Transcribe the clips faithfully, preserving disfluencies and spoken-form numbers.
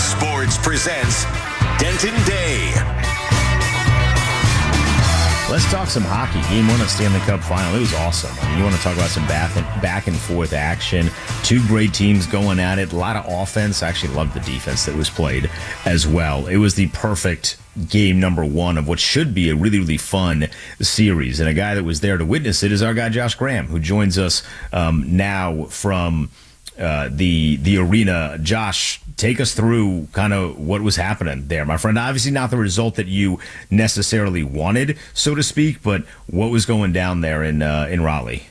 Sports presents Denton Day. Let's talk some hockey. Game one of Stanley Cup Final. It was awesome. I mean, you want to talk about some back and, back and forth action. Two great teams going at it. A lot of offense. I actually loved the defense that was played as well. It was the perfect game number one of what should be a really, really fun series. And a guy that was there to witness it is our guy Josh Graham, who joins us um, now from uh, the the arena. Josh, take us through kind of what was happening there, my friend. Obviously not the result that you necessarily wanted, so to speak, but what was going down there in uh, in Raleigh?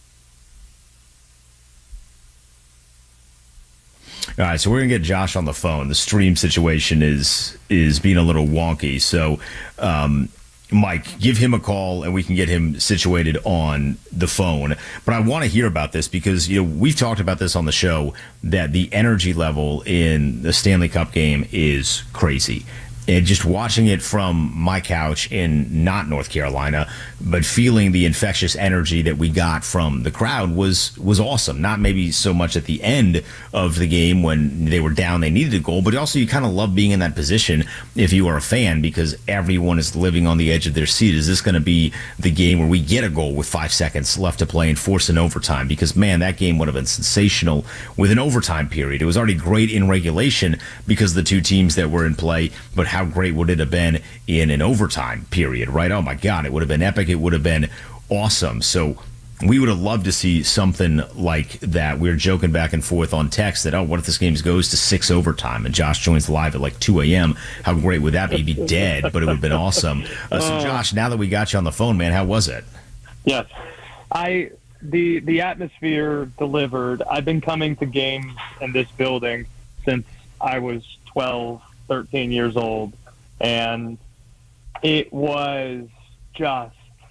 All right, so we're going to get Josh on the phone. The stream situation is is being a little wonky, so um, Mike, give him a call and we can get him situated on the phone. But I want to hear about this because, you know, we've talked about this on the show that the energy level in the Stanley Cup game is crazy. And just watching it from my couch in not North Carolina, but feeling the infectious energy that we got from the crowd was was awesome. Not maybe so much at the end of the game when they were down, they needed a goal, but also you kind of love being in that position if you are a fan because everyone is living on the edge of their seat. Is this going to be the game where we get a goal with five seconds left to play and force an overtime? Because, man, that game would have been sensational with an overtime period. It was already great in regulation because of the two teams that were in play, but how great would it have been in an overtime period, right? Oh, my God, it would have been epic. It would have been awesome. So we would have loved to see something like that. We were joking back and forth on text that, oh, what if this game goes to six overtime and Josh joins live at like two a.m.? How great would that be? He'd be dead, but it would have been awesome. Uh, so, Josh, now that we got you on the phone, man, how was it? Yes. I the the atmosphere delivered. I've been coming to games in this building since I was twelve, thirteen years old. And it was just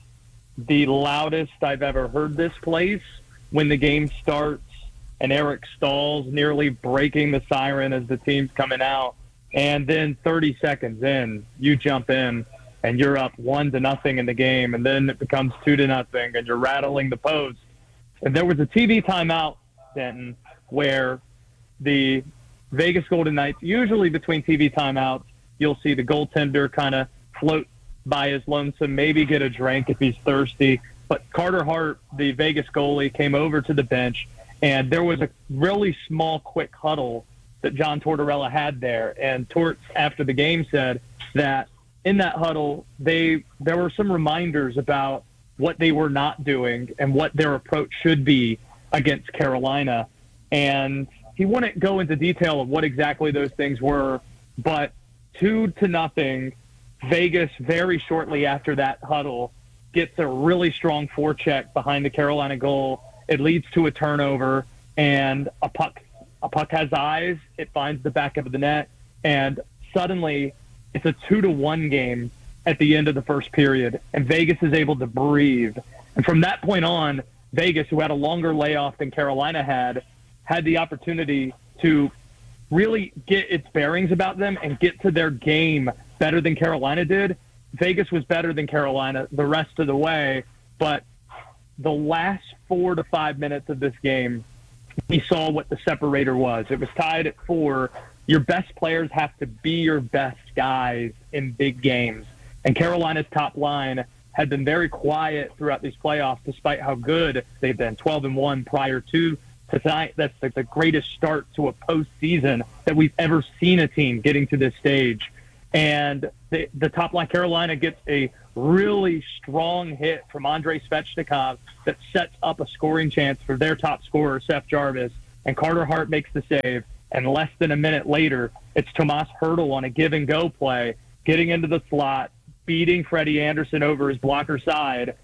the loudest I've ever heard this place when the game starts and Eric Stahl's nearly breaking the siren as the team's coming out. And then thirty seconds in, you jump in and you're up one to nothing in the game. And then it becomes two to nothing and you're rattling the post. And there was a T V timeout, Denton, where the Vegas Golden Knights, usually between T V timeouts, you'll see the goaltender kind of float by his lonesome, maybe get a drink if he's thirsty. But Carter Hart, the Vegas goalie, came over to the bench, and there was a really small, quick huddle that John Tortorella had there. And Torts, after the game, said that in that huddle, they there were some reminders about what they were not doing and what their approach should be against Carolina. And he wouldn't go into detail of what exactly those things were, but two to nothing, Vegas very shortly after that huddle gets a really strong forecheck behind the Carolina goal. It leads to a turnover and a puck. A puck has eyes. It finds the back of the net, and suddenly it's a two to one game at the end of the first period, and Vegas is able to breathe. And from that point on, Vegas, who had a longer layoff than Carolina had, had the opportunity to really get its bearings about them and get to their game better than Carolina did. Vegas was better than Carolina the rest of the way, but the last four to five minutes of this game, we saw what the separator was. It was tied at four. Your best players have to be your best guys in big games. And Carolina's top line had been very quiet throughout these playoffs, despite how good they've been, twelve and one prior to tonight. That's the, the greatest start to a postseason that we've ever seen a team getting to this stage. And the, the top line, Carolina, gets a really strong hit from Andrei Svechnikov that sets up a scoring chance for their top scorer, Seth Jarvis. And Carter Hart makes the save. And less than a minute later, it's Tomas Hertl on a give-and-go play, getting into the slot, beating Freddie Anderson over his blocker side.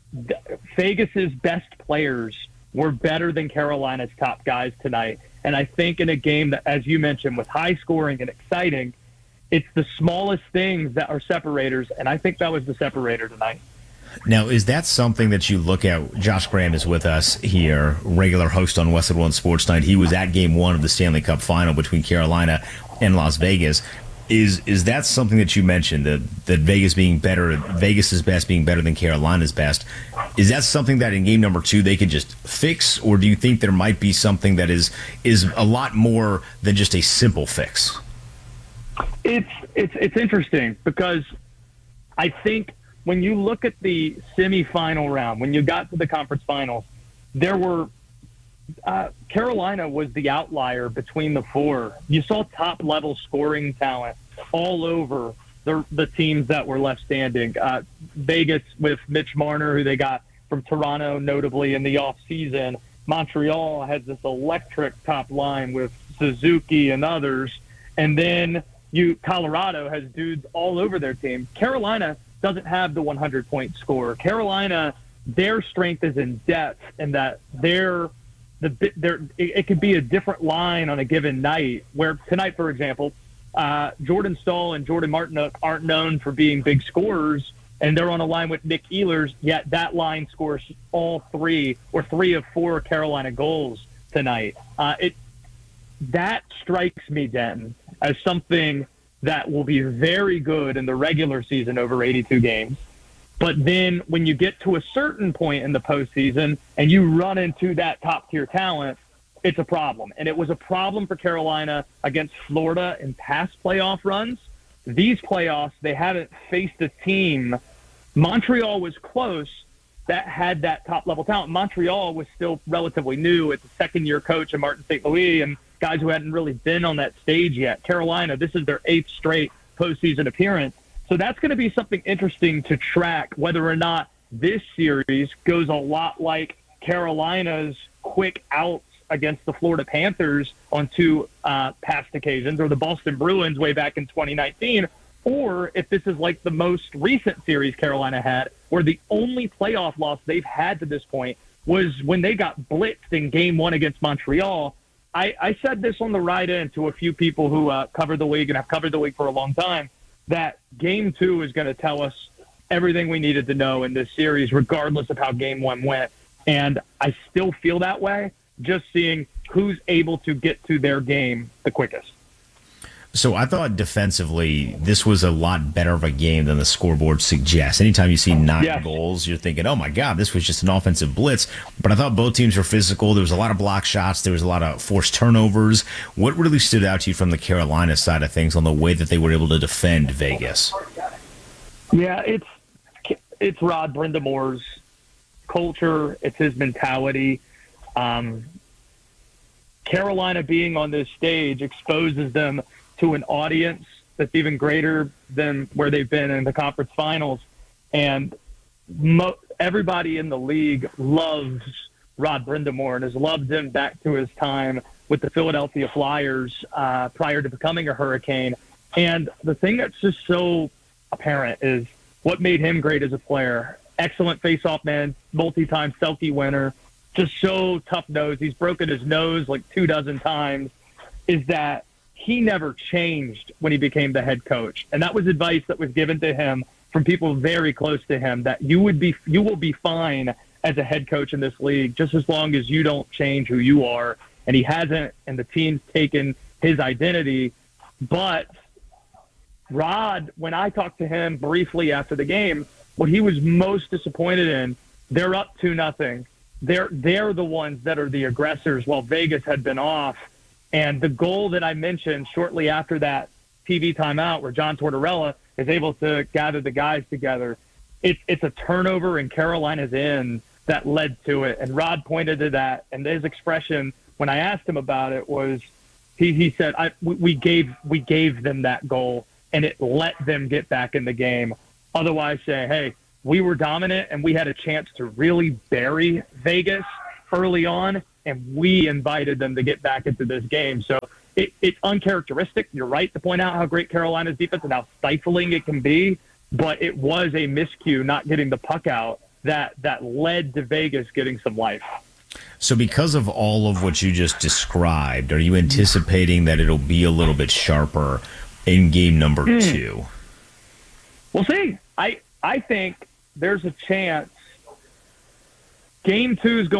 Vegas's best players were better than Carolina's top guys tonight. And I think in a game that, as you mentioned, was high scoring and exciting, it's the smallest things that are separators, and I think that was the separator tonight. Now, is that something that you look at? Josh Graham is with us here, regular host on Westwood One Sports Night. He was at Game One of the Stanley Cup Final between Carolina and Las Vegas. Is is that something that you mentioned, that that Vegas being better, Vegas's best being better than Carolina's best? Is that something that in game number two they could just fix, or do you think there might be something that is is a lot more than just a simple fix? It's it's it's interesting because I think when you look at the semifinal round, when you got to the conference finals, there were uh, Carolina was the outlier between the four. You saw top level scoring talent all over the the teams that were left standing. Uh, Vegas with Mitch Marner, who they got from Toronto, notably in the offseason. Montreal has this electric top line with Suzuki and others. And then you Colorado has dudes all over their team. Carolina doesn't have the hundred point scorer. Carolina, their strength is in depth, and that they're the they're, it, it could be a different line on a given night. Where tonight, for example, uh, Jordan Stahl and Jordan Martinook aren't known for being big scorers, and they're on a line with Nick Ehlers. Yet that line scores all three or three of four Carolina goals tonight. Uh, it that strikes me, Denton, as something that will be very good in the regular season over eighty-two games. But then when you get to a certain point in the postseason and you run into that top-tier talent, it's a problem. And it was a problem for Carolina against Florida in past playoff runs. These playoffs, they haven't faced a team. Montreal was close that had that top-level talent. Montreal was still relatively new. It's a second-year coach of Martin Saint Louis and guys who hadn't really been on that stage yet. Carolina, this is their eighth straight postseason appearance. So that's going to be something interesting to track, whether or not this series goes a lot like Carolina's quick outs against the Florida Panthers on two uh, past occasions, or the Boston Bruins way back in twenty nineteen, or if this is like the most recent series Carolina had, where the only playoff loss they've had to this point was when they got blitzed in game one against Montreal. I, I said this on the ride in to a few people who uh, cover the league and have covered the league for a long time, that game two is going to tell us everything we needed to know in this series, regardless of how game one went. And I still feel that way, just seeing who's able to get to their game the quickest. So I thought defensively, this was a lot better of a game than the scoreboard suggests. Anytime you see nine yes. goals, you're thinking, oh my God, this was just an offensive blitz. But I thought both teams were physical. There was a lot of block shots. There was a lot of forced turnovers. What really stood out to you from the Carolina side of things on the way that they were able to defend Vegas? Yeah, it's it's Rod Brindamore's culture. It's his mentality. Um, Carolina being on this stage exposes them to an audience that's even greater than where they've been in the conference finals. And mo- everybody in the league loves Rod Brindamore and has loved him back to his time with the Philadelphia Flyers uh, prior to becoming a Hurricane. And the thing that's just so apparent is what made him great as a player. Excellent face-off man, multi-time Selke winner, just so tough-nosed. He's broken his nose like two dozen times, is that he never changed when he became the head coach. And that was advice that was given to him from people very close to him, that you would be, you will be fine as a head coach in this league, just as long as you don't change who you are. And he hasn't, and the team's taken his identity. But Rod, when I talked to him briefly after the game, what he was most disappointed in, they're up two nothing. They're, they're the ones that are the aggressors while Vegas had been off. And the goal that I mentioned shortly after that T V timeout, where John Tortorella is able to gather the guys together, it's it's a turnover in Carolina's end that led to it. And Rod pointed to that, and his expression when I asked him about it was, he he said, I, we, we gave we gave them that goal, and it let them get back in the game. Otherwise, say, hey, we were dominant, and we had a chance to really bury Vegas early on, and we invited them to get back into this game. So it, it's uncharacteristic. You're right to point out how great Carolina's defense and how stifling it can be, but it was a miscue not getting the puck out that, that led to Vegas getting some life. So because of all of what you just described, are you anticipating that it'll be a little bit sharper in game number mm. two? We'll see. I, I think there's a chance game two is going